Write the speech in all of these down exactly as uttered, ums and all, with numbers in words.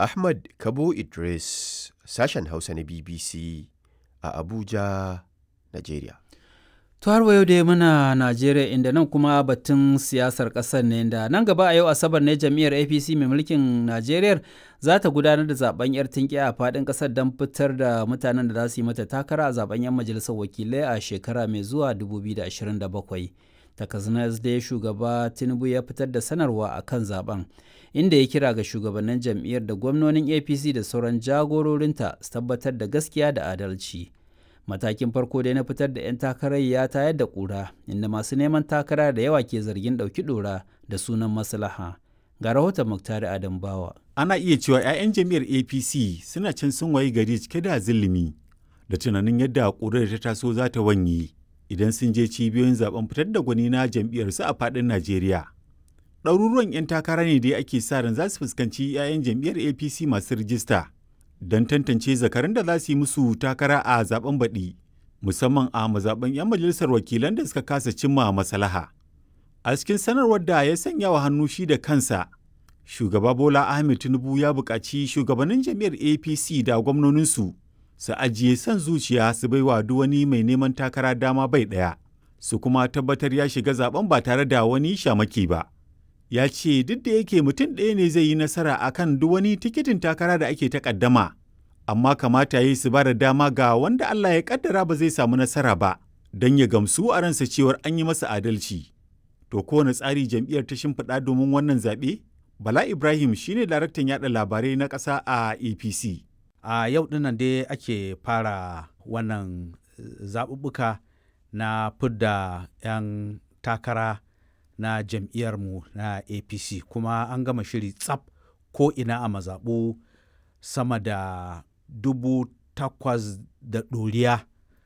Ahmad Kabo Idris, sashen Hausa na B B C a Abuja, Najeriya. To har wa yau dai muna Najeriya inda nan kuma batun siyasar ƙasar ne da nan gaba a yau Asabar ne jam'iyyar A P C mai mulkin Najeriya za ta gudanar da zaben yar tinki a faɗin ƙasar don fitar da mutanen da za su yi mata takara a zaben yan majalisar wakilai a shekara mai zuwa dubu biyu da ashirin da bakwai. Takanas dai shugaba Tinubu ya fitar da sanarwa a kan zaben inda ya kira ga shugabannin jam'iyyar da gwamnonin A P C da sauran jagororinta su tabbatar da gaskiya da adalci. Matakin farko dai na fitar da 'yan takarar ya tayar da ƙura inda masu neman takara da yawa ke zargin ɗauki ɗora da sunan maslaha. Ga rahoton Muktari Adam Bawa. Ana iya cewa 'ya'yan jam'iyyar A P C suna can sun wayi gari cike da zillimi da tunanin yadda ƙurar ta taso za ta wanye idan sun je cibiyoyin zaben fitar da gwani na jam'iyyarsu a faɗin Najeriya. Ɗaruruwan 'yan takara ne dai ake sa ran za su fuskanci 'ya'yan jam'iyyar A P C masu rijista don tantance zakarun da za su yi musu takara a zaben baɗi, musamman a mazaɓen 'yan majalisar wakilan da suka kasa cimma maslaha. A cikin sanarwar da ya sanya wa hannu shi da kansa, shugaba Bola Ahmed Tinubu ya buƙaci shugabannin jam'iyyar A P C da gwamnoninsu su ajiye son zuciya su bai wa duk wani mai neman takara dama bai ɗaya, su kuma tabbatar ya shiga zaben ba tare da wani shamaki ba. Ya ce duk da yake mutum ɗaya ne zai yi nasara a kan duk wani tikitin takara da ake takaddama, amma kamata ya yi su ba da dama ga wanda Allah ya kaddara ba zai samu nasara ba, don ya gamsu a ransa cewar an yi masa adalci. To kowane tsari jam'iyyar ta shimfiɗa domin wannan zaɓe? Bala Ibrahim shine daraktan yaɗa labarai na ƙasa a A P C. A yau dinnan dai ake fara wannan zaɓuɓɓuka na fidda 'yan takara na jam'iyyarmu na A P C, kuma an gama shiri tsaf ko ina a mazaɓu sama da dubu takwas da ɗoriya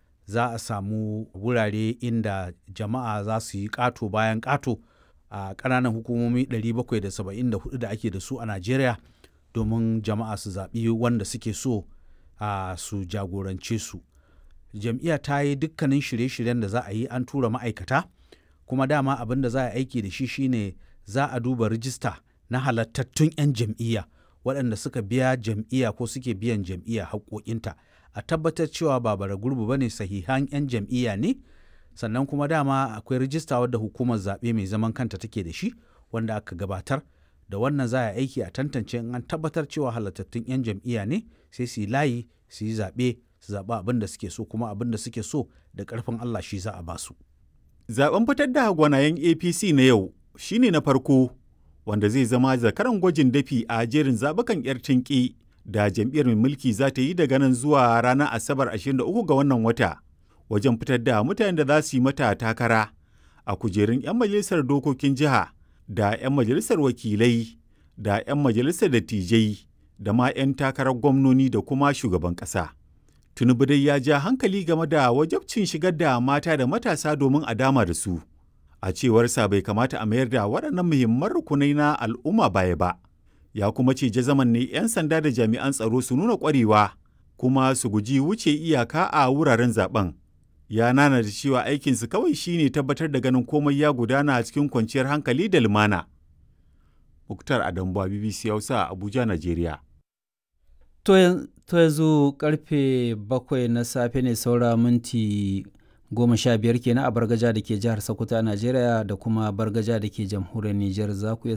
za a samu wurare inda jama'a za su yi ƙato bayan ƙato a ƙananan hukumomi ɗari bakwai da saba'in da hudu da ake da su a Najeriya domin jama'a su zaɓi wanda suke so a su jagorance su. Jam'iyya ta yi dukkanin shirye-shiryen da za a yi, an tura ma'aikata, kuma dama abin da za a aiki da shi shine za a duba rijista na halattattun 'yan jam'iyya waɗanda suka biya jam'iyya ko suke biyan jam'iyya haƙoƙinta, a tabbatar cewa ba bara gurbu ba ne, sahihan 'yan jam'iyya ne. Sannan kuma dama akwai rijista wadda hukumar zaɓe mai zaman kanta take da shi wanda aka gabatar da wannan za a aiki a tantance, in an tabbatar cewa halattattun 'yan jam'iyya ne sai su yi layi su yi zaɓe su zaɓi abin da suke so, kuma abin da suke so da ƙarfin Allah shi za a ba su. Zaben fitar da gwanayen A P C na yau shine na farko wanda zai zama zakaran gwajin dafi a jerin zaɓukan 'yar tinƙi da jam'iyyar mai mulki za ta yi daga nan zuwa ranar Asabar ashirin da uku ga wannan wata wajen fitar da mutanen da za su yi mata takara a kujerun 'yan majalisar dokokin jiha da 'yan majalisar wakilai da 'yan majalisar dattijai da ma 'yan takarar gwamnoni da kuma shugaban ƙasa. Tinubu dai ya ja hankali game da wajabcin shigar da mata da matasa domin a dama da su. A cewarsa bai kamata a mayar da waɗannan muhimman rukunai na al'umma baya ba. Ya kuma ce jazaman ne 'yan sanda da jami'an tsaro su nuna ƙwarewa kuma su guji wuce iyaka a wuraren zaben. Ya nana da cewa aikinsu kawai shine tabbatar da ganin komai ya gudana cikin kwanciyar hankali da lumana. Muktar Adambuwa, B B C Hausa, Abuja, Najeriya. To yanzu karfe bakwai na safe ne saura minti goma sha biyar kenan a Bargaja da ke jihar Sokoto a Najeriya da kuma Bargaja da ke jamhuriyar Nijar. Za ku iya